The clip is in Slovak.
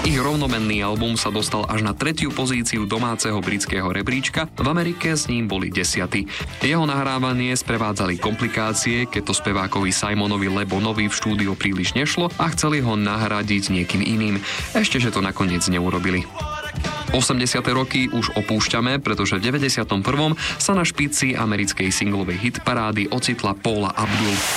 Ich rovnomenný album sa dostal až na 3. pozíciu domáceho britského rebríčka, v Amerike s ním boli 10. Jeho nahrávanie sprevádzali komplikácie, keď to spevákovi Simonovi Le Bonovi v štúdiu príliš nešlo a chceli ho nahradiť niekým iným. Ešte, že to nakoniec neurobili. 80. roky už opúšťame, pretože v 91. sa na špici americkej singlovej hitparády ocitla Paula Abdul.